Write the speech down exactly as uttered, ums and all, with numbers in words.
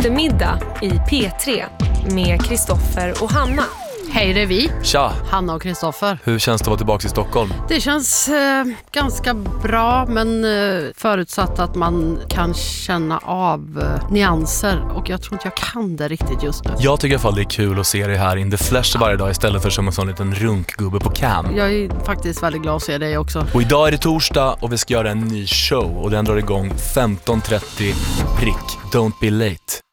eftermiddag i P tre med Kristoffer och Hanna. Hej, det är vi. Tja! Hanna och Kristoffer. Hur känns det att vara tillbaka i Stockholm? Det känns eh, ganska bra, men eh, förutsatt att man kan känna av eh, nyanser. Och jag tror inte jag kan det riktigt just nu. Jag tycker i alla fall det är kul att se dig här in the flesh varje dag istället för som en sån liten runkgubbe på cam. Jag är faktiskt väldigt glad att se dig också. Och idag är det torsdag och vi ska göra en ny show och den drar igång femton trettio prick. Don't be late.